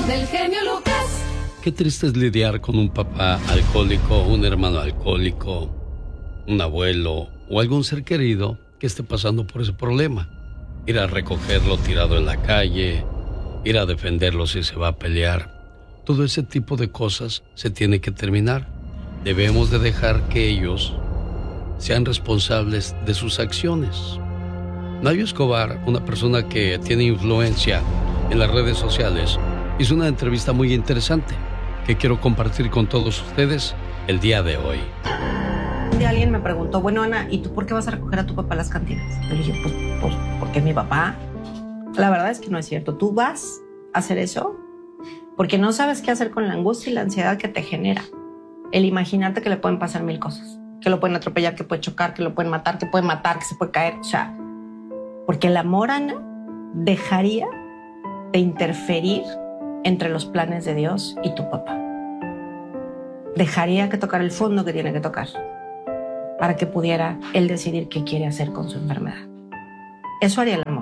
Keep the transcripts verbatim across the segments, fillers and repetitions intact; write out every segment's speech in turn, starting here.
del genio Lucas. Qué triste es lidiar con un papá alcohólico, un hermano alcohólico, un abuelo o algún ser querido que esté pasando por ese problema. Ir a recogerlo tirado en la calle, ir a defenderlo si se va a pelear. Todo ese tipo de cosas se tiene que terminar. Debemos de dejar que ellos sean responsables de sus acciones. Nayo Escobar, una persona que tiene influencia en las redes sociales, hizo una entrevista muy interesante que quiero compartir con todos ustedes el día de hoy. Un día alguien me preguntó, bueno, Ana, ¿y tú por qué vas a recoger a tu papá a las cantinas? Le dije, pues, pues porque es mi papá. La verdad es que no es cierto. ¿Tú vas a hacer eso? Porque no sabes qué hacer con la angustia y la ansiedad que te genera. El imaginarte que le pueden pasar mil cosas. Que lo pueden atropellar, que puede chocar, que lo pueden matar, que puede matar, que se puede caer. O sea, porque el amor, Ana, dejaría de interferir entre los planes de Dios y tu papá. Dejaría que tocar el fondo que tiene que tocar para que pudiera él decidir qué quiere hacer con su enfermedad. Eso haría el amor.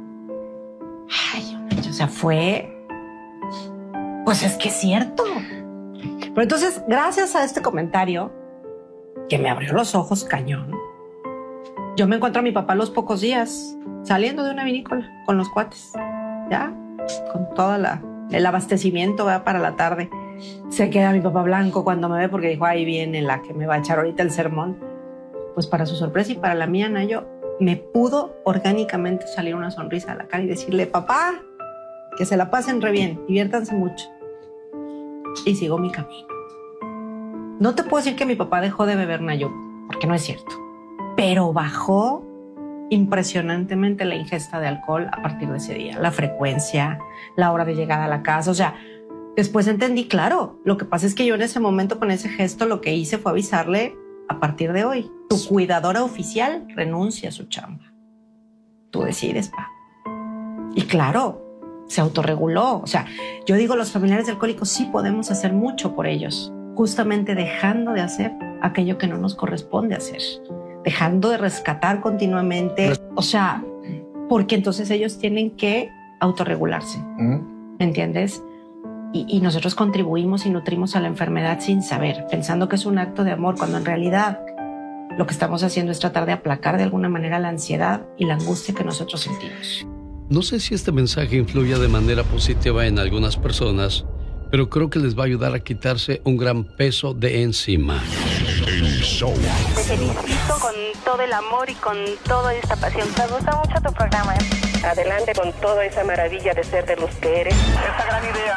Ay, o sea, fue... Pues es que es cierto. Pero entonces, gracias a este comentario, que me abrió los ojos cañón, yo me encuentro a mi papá los pocos días, saliendo de una vinícola con los cuates, ya, con todo la, el abastecimiento, ¿verdad? Para la tarde. Se queda mi papá blanco cuando me ve porque dijo, ahí viene la que me va a echar ahorita el sermón. Pues para su sorpresa y para la mía, Nayo, me pudo orgánicamente salir una sonrisa a la cara y decirle, papá, que se la pasen re bien, diviértanse mucho. Y sigo mi camino. No te puedo decir que mi papá dejó de beber, Nayo, porque no es cierto. Pero bajó impresionantemente la ingesta de alcohol a partir de ese día. La frecuencia, la hora de llegada a la casa. O sea, después entendí, claro, lo que pasa es que yo en ese momento con ese gesto lo que hice fue avisarle, a partir de hoy, tu cuidadora oficial renuncia a su chamba. Tú decides, pa. Y claro, se autorreguló. O sea, yo digo, los familiares de alcohólicos sí podemos hacer mucho por ellos, justamente dejando de hacer aquello que no nos corresponde hacer, dejando de rescatar continuamente. O sea, porque entonces ellos tienen que autorregularse. ¿Me entiendes? Y, y nosotros contribuimos y nutrimos a la enfermedad sin saber, pensando que es un acto de amor, cuando en realidad lo que estamos haciendo es tratar de aplacar de alguna manera la ansiedad y la angustia que nosotros sentimos. No sé si este mensaje influya de manera positiva en algunas personas, pero creo que les va a ayudar a quitarse un gran peso de encima. El show. Te felicito con todo el amor y con toda esta pasión. Me gusta mucho tu programa. ¿eh? Adelante con toda esa maravilla de ser de los que eres. Esta gran idea